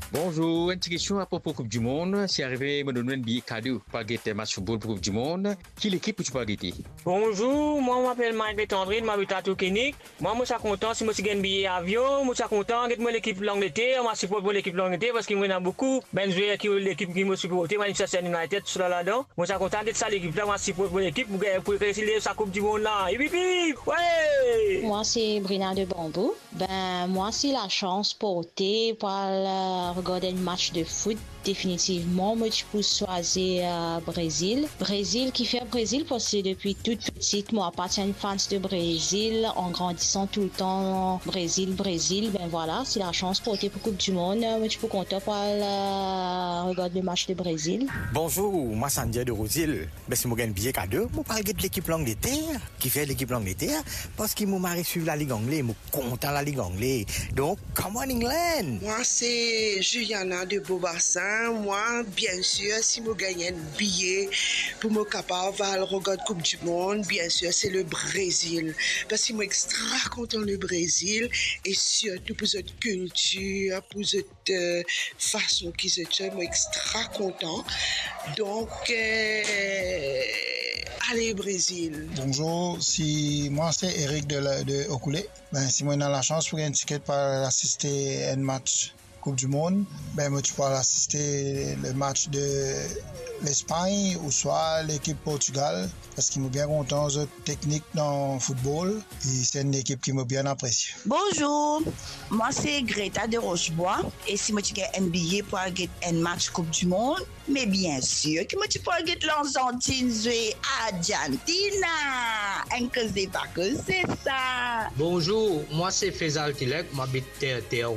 Bonjour, une petite question à propos de Coupe du Monde. C'est arrivé, me donner un billet cadeau pour guetter match football pour Coupe du Monde. Quelle équipe tu peux guetter? Bonjour, moi je m'appelle Mike Tandrine, je m'habite à Toukénique. Moi, je suis content si je suis un billet avion. Je suis content de l'équipe l'Angleterre. Je supporte pour l'équipe l'Angleterre parce qu'il y en a beaucoup. Ben, je qui l'équipe qui me supporte, Manchester United, tout cela là-dedans. Moi, je suis content d'être ça, l'équipe là. Moi, je supporte pour l'équipe pour réussir sa Coupe du Monde là. Et puis, ouais! Moi, c'est Brina de Bambou. Ben, moi, c'est la chance portée pour regarder un match de foot. Définitivement, moi, je peux choisir Brésil. Brésil qui fait Brésil parce que depuis toute petite, moi, appartiens une fan de Brésil. En grandissant tout le temps, Brésil. Ben voilà, c'est la chance portée pour Coupe du Monde. Moi, je peux compter pour regarder le match de Brésil. Bonjour, moi, Sandia de Rosil. Ben, si je gagne billet cadeau, je parle de l'équipe l'Angleterre, qui fait l'équipe l'Angleterre, parce que mon mari suit la Ligue anglaise, je content la Ligue anglaise. Donc, come on England! Moi, c'est Juliana de Beaubassin. Moi, bien sûr, si je gagne un billet pour me capable de regarder Coupe du Monde, bien sûr, c'est le Brésil. Parce que je suis extra content du Brésil et surtout pour cette culture, pour cette façon qu'ils sont, je suis extra content. Donc, allez, Brésil. Bonjour, moi c'est Eric de Okoulé. Ben, si moi j'ai la chance pour un ticket pour assister à un match Coupe du Monde, ben moi tu peux assister le match de l'Espagne ou soit l'équipe Portugal parce qu'ils m'ont bien content de technique dans le football et c'est une équipe qui m'a bien apprécié. Bonjour, moi c'est Greta de Rochebois et si moi tu gagnes un billet pour aller un match Coupe du Monde, mais bien sûr que moi tu peux aller l'Argentine jouer Argentina, un que c'est pas que c'est ça. Bonjour, moi c'est Faisal Tilek, m'habite terre